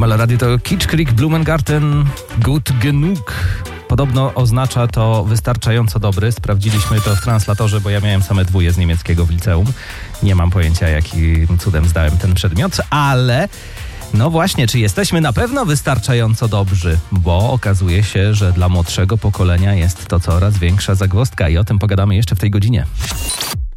Halo Radio to Kitschkrieg, Blumengarten, Gut genug. Podobno oznacza to wystarczająco dobry. Sprawdziliśmy to w translatorze, bo ja miałem same dwóje z niemieckiego w liceum. Nie mam pojęcia, jakim cudem zdałem ten przedmiot, ale no właśnie, czy jesteśmy na pewno wystarczająco dobrzy? Bo okazuje się, że dla młodszego pokolenia jest to coraz większa zagwozdka i o tym pogadamy jeszcze w tej godzinie.